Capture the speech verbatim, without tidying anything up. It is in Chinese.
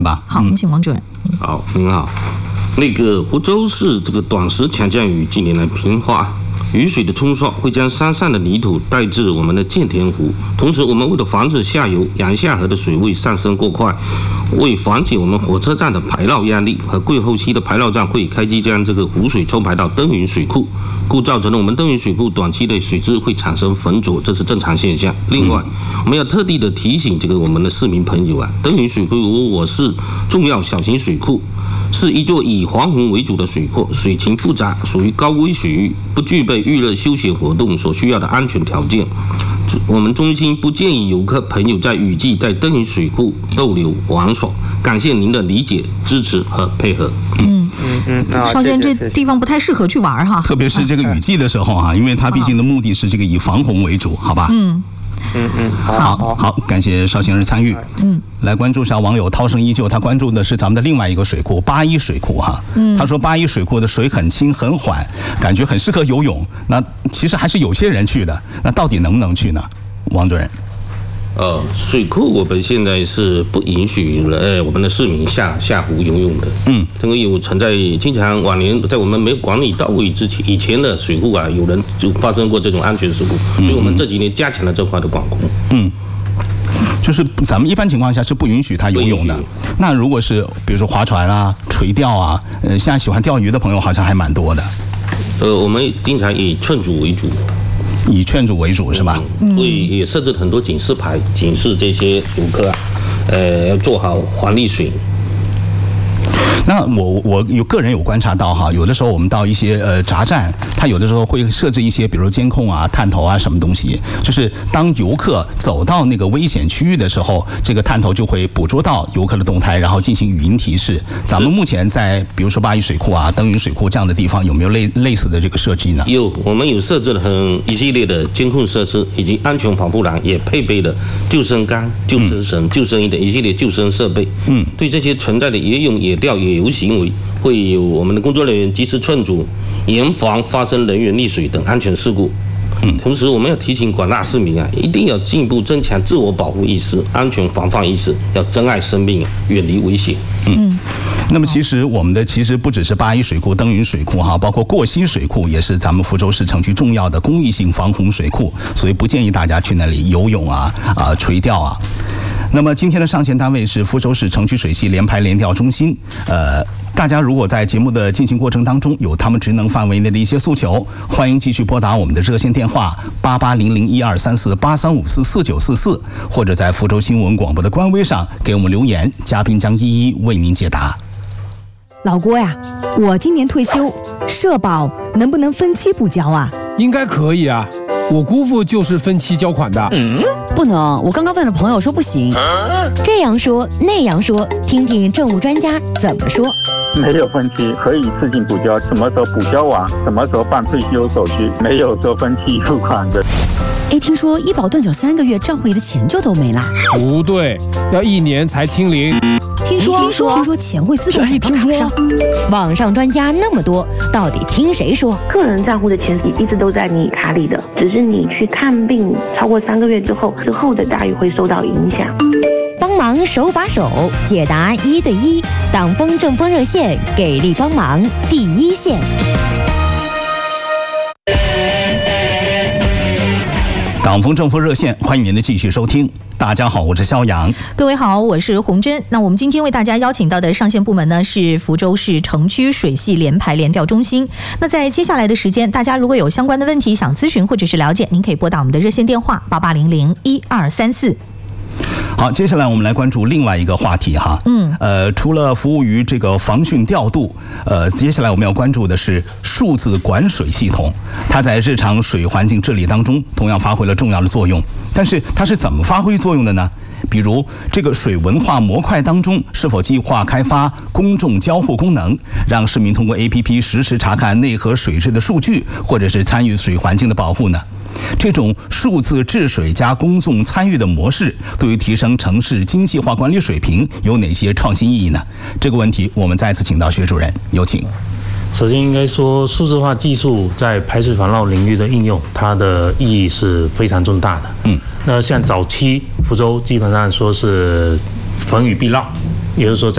吧。 好，我们请王主任。 好，您好。那个福州市这个短时强降雨近年来频发，雨水的冲刷会将山上的泥土带至我们的建田湖。同时，我们为了防止下游洋下河的水位上升过快，为缓解我们火车站的排涝压力和贵后期的排涝站会开机将这个湖水抽排到登云水库，故造成了我们登云水库短期内水质会产生浑浊，这是正常现象。另外，我们要特地的提醒这个我们的市民朋友啊，登云水库我是重要小型水库。是一座以黄洪为主的水库，水情复杂，属于高危水域，不具备娱乐休闲活动所需要的安全条件。我们中心不建议游客朋友在雨季在登云水库逗留玩耍。感谢您的理解、支持和配合。 嗯嗯嗯，少先这地方不太适合去玩哈， 特别是这个雨季的时候哈，因为它毕竟的目的是这个以防洪为主，好吧？嗯。 嗯嗯，好， 好，好，感谢邵先生参与。嗯，来关注一下网友涛声依旧，他关注的是咱们的另外一个水库八一水库哈。嗯，他说八一水库的水很清很缓，感觉很适合游泳。那其实还是有些人去的，那到底能不能去呢？王主任。 呃，水库我们现在是不允许呃我们的市民下下湖游泳的。嗯，因为有存在经常往年在我们没有管理到位之前，以前的水库啊，有人就发生过这种安全事故，所以我们这几年加强了这块的管控。 嗯。就是咱们一般情况下是不允许他游泳的。那如果是比如说划船啊、垂钓啊，呃，现在喜欢钓鱼的朋友好像还蛮多的。 呃，我们经常以劝阻为主。 以劝阻为主是吧？ 嗯，所以也设置很多警示牌，警示这些游客啊，呃，要做好防溺水。 那我我有个人有观察到哈，有的时候我们到一些呃闸站，它有的时候会设置一些，比如监控啊、探头啊什么东西，就是当游客走到那个危险区域的时候，这个探头就会捕捉到游客的动态，然后进行语音提示。咱们目前在比如说八一水库啊、登云水库这样的地方，有没有类类似的这个设计呢？ 有，我们有设置了很一系列的监控设施，以及安全防护栏，也配备了救生杆、救生绳、救生衣的一系列救生设备。嗯，对这些存在的野泳、野钓、野游行为，会有我们的工作人员及时劝阻，严防发生人员溺水等安全事故。嗯，同时我们要提醒广大市民啊，一定要进一步增强自我保护意识、安全防范意识，要珍爱生命，远离危险。 嗯。那么其实我们的其实不只是八一水库、登云水库哈，包括过溪水库也是咱们福州市城区重要的公益性防洪水库，所以不建议大家去那里游泳啊、啊垂钓啊。那么今天的上线单位是福州市城区水系联排联调中心，呃。大家如果在节目的进行过程当中有他们职能范围内的一些诉求，欢迎继续拨打我们的热线电话八八零零一二三四八三五四四九四四，或者在福州新闻广播的官微上给我们留言，嘉宾将一一为您解答。 老郭呀，我今年退休，社保能不能分期补交啊？ 应该可以啊，我姑父就是分期交款的。 嗯，不能，我刚刚问了朋友说不行。 这样说那样说，听听政务专家怎么说。 没有分期，可以一次性补交，什么时候补交完，什么时候办退休手续，没有说分期付款的。 哎，听说医保断缴三个月，账户里的钱就都没了。 不对，要一年才清零。 听说听说听说钱会自动转到卡上。 网上专家那么多，到底听谁说？ 个人账户的钱一直都在你卡里的，只是你去看病超过三个月之后，之后的待遇会受到影响。 帮忙手把手解答一对一，党风政风热线给力帮忙第一线。 党风政风热线，欢迎您的继续收听。大家好，我是肖阳。 各位好，我是洪真。那我们今天为大家邀请到的上线部门呢，是福州市城区水系联排联调中心。那在接下来的时间，大家如果有相关的问题想咨询或者是了解，您可以拨打我们的热线电话八八零零一二三四。 好，接下来我们来关注另外一个话题哈。嗯，呃，除了服务于这个防汛调度，呃，接下来我们要关注的是数字管水系统，它在日常水环境治理当中同样发挥了重要的作用。但是它是怎么发挥作用的呢？比如这个水文化模块当中是否计划开发公众交互功能，让市民通过 A P P 实时查看内河水质的数据，或者是参与水环境的保护呢？这种数字治水加公众参与的模式，对于提升城市精细化管理水平有哪些创新意义呢？这个问题我们再次请到薛主任，有请。 首先应该说，数字化技术在排水防涝领域的应用，它的意义是非常重大的。嗯，那像早期福州基本上说是逢雨必涝，也就是说在